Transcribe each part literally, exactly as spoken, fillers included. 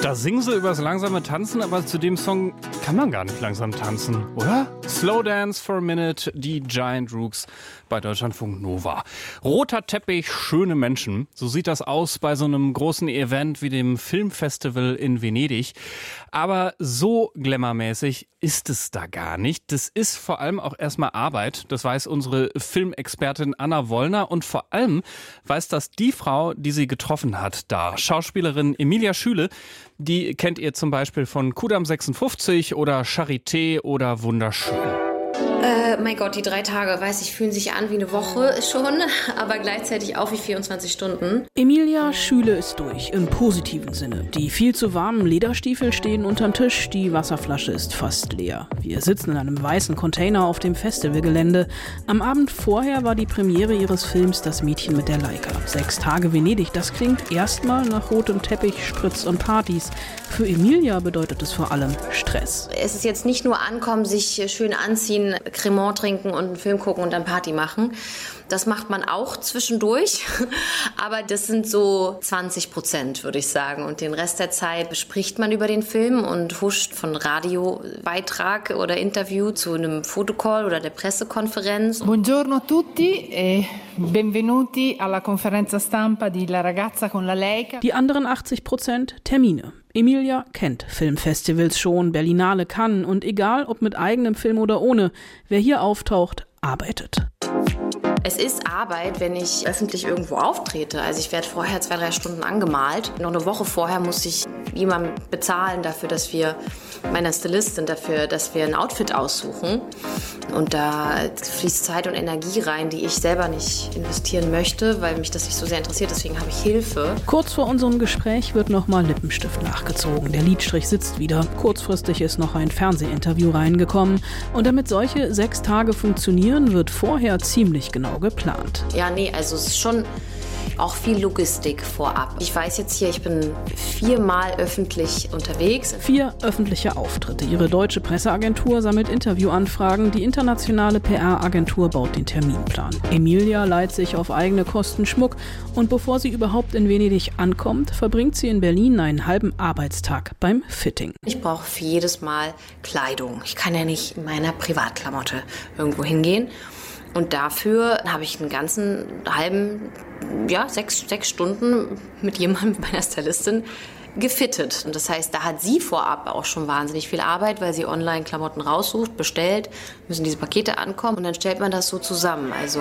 Da singen sie übers langsame Tanzen, aber zu dem Song kann man gar nicht langsam tanzen, oder? Slow Dance for a Minute, die Giant Rooks bei Deutschlandfunk Nova. Roter Teppich, schöne Menschen. So sieht das aus bei so einem großen Event wie dem Filmfestival in Venedig. Aber so glamourmäßig ist es da gar nicht. Das ist vor allem auch erstmal Arbeit. Das weiß unsere Filmexpertin Anna Wollner. Und vor allem weiß das die Frau, die sie getroffen hat da. Schauspielerin Emilia Schüle. Die kennt ihr zum Beispiel von Kudamm sechsundfünfzig oder Charité oder Wunderschön. Äh, mein Gott, die drei Tage, weiß ich, fühlen sich an wie eine Woche schon, aber gleichzeitig auch wie vierundzwanzig Stunden. Emilia Schüle ist durch, im positiven Sinne. Die viel zu warmen Lederstiefel stehen unterm Tisch, die Wasserflasche ist fast leer. Wir sitzen in einem weißen Container auf dem Festivalgelände. Am Abend vorher war die Premiere ihres Films Das Mädchen mit der Leica. Sechs Tage Venedig, das klingt erstmal nach rotem Teppich, Spritz und Partys. Für Emilia bedeutet es vor allem Stress. Es ist jetzt nicht nur ankommen, sich schön anziehen, Cremant trinken und einen Film gucken und dann Party machen. Das macht man auch zwischendurch, aber das sind so zwanzig Prozent, würde ich sagen. Und den Rest der Zeit bespricht man über den Film und huscht von Radiobeitrag oder Interview zu einem Fotocall oder der Pressekonferenz. Buongiorno a tutti e benvenuti alla conferenza stampa di La ragazza con la Leica. Die anderen achtzig Prozent Termine. Emilia kennt Filmfestivals schon, Berlinale, Cannes und egal ob mit eigenem Film oder ohne, wer hier auftaucht, arbeitet. Es ist Arbeit, wenn ich öffentlich irgendwo auftrete. Also ich werde vorher zwei, drei Stunden angemalt. Noch eine Woche vorher muss ich jemandem bezahlen dafür, dass wir, meiner Stylistin, dafür, dass wir ein Outfit aussuchen. Und da fließt Zeit und Energie rein, die ich selber nicht investieren möchte, weil mich das nicht so sehr interessiert. Deswegen habe ich Hilfe. Kurz vor unserem Gespräch wird nochmal Lippenstift nachgezogen. Der Lidstrich sitzt wieder. Kurzfristig ist noch ein Fernsehinterview reingekommen. Und damit solche sechs Tage funktionieren, wird vorher ziemlich genau geplant. Ja, nee, also es ist schon auch viel Logistik vorab. Ich weiß jetzt hier, ich bin viermal öffentlich unterwegs. Vier öffentliche Auftritte. Ihre deutsche Presseagentur sammelt Interviewanfragen. Die internationale P R-Agentur baut den Terminplan. Emilia leiht sich auf eigene Kosten Schmuck. Und bevor sie überhaupt in Venedig ankommt, verbringt sie in Berlin einen halben Arbeitstag beim Fitting. Ich brauche für jedes Mal Kleidung. Ich kann ja nicht in meiner Privatklamotte irgendwo hingehen. Und dafür habe ich einen ganzen halben, ja, sechs, sechs Stunden mit jemandem, meiner Stylistin, gefittet. Und das heißt, da hat sie vorab auch schon wahnsinnig viel Arbeit, weil sie online Klamotten raussucht, bestellt, müssen diese Pakete ankommen und dann stellt man das so zusammen. Also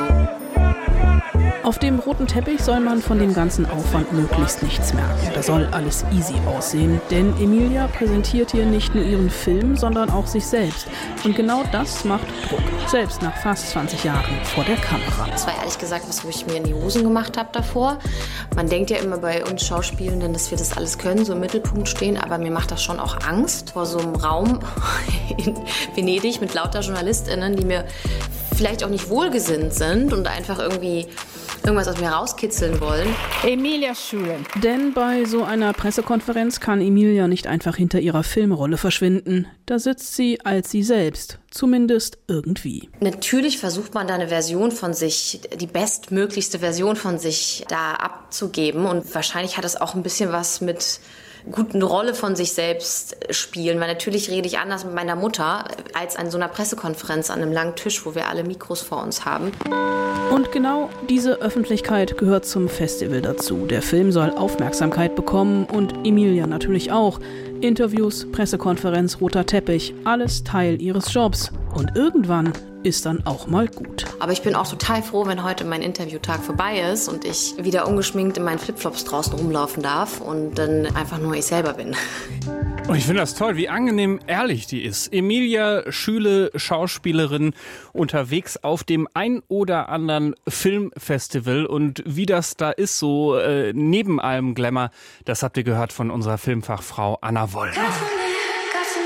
auf dem roten Teppich soll man von dem ganzen Aufwand möglichst nichts merken. Da soll alles easy aussehen, denn Emilia präsentiert hier nicht nur ihren Film, sondern auch sich selbst. Und genau das macht Druck, selbst nach fast zwanzig Jahren vor der Kamera. Das war ehrlich gesagt was, wo ich mir in die Hosen gemacht habe davor. Man denkt ja immer bei uns Schauspielenden, dass wir das alles können, so im Mittelpunkt stehen, aber mir macht das schon auch Angst vor so einem Raum in Venedig mit lauter JournalistInnen, die mir vielleicht auch nicht wohlgesinnt sind und einfach irgendwie irgendwas aus mir rauskitzeln wollen. Emilia Schüle. Denn bei so einer Pressekonferenz kann Emilia nicht einfach hinter ihrer Filmrolle verschwinden. Da sitzt sie als sie selbst. Zumindest irgendwie. Natürlich versucht man da eine Version von sich, die bestmöglichste Version von sich da abzugeben. Und wahrscheinlich hat es auch ein bisschen was mit guten Rolle von sich selbst spielen, weil natürlich rede ich anders mit meiner Mutter als an so einer Pressekonferenz an einem langen Tisch, wo wir alle Mikros vor uns haben. Und genau diese Öffentlichkeit gehört zum Festival dazu. Der Film soll Aufmerksamkeit bekommen und Emilia natürlich auch. Interviews, Pressekonferenz, roter Teppich, alles Teil ihres Jobs. Und irgendwann ist dann auch mal gut. Aber ich bin auch total froh, wenn heute mein Interviewtag vorbei ist und ich wieder ungeschminkt in meinen Flipflops draußen rumlaufen darf und dann einfach nur ich selber bin. Und ich finde das toll, wie angenehm ehrlich die ist. Emilia Schüle, Schauspielerin, unterwegs auf dem ein oder anderen Filmfestival. Und wie das da ist, so äh, neben allem Glamour, das habt ihr gehört von unserer Filmfachfrau Anna Wollner.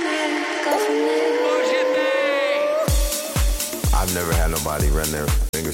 I've never had nobody run their fingers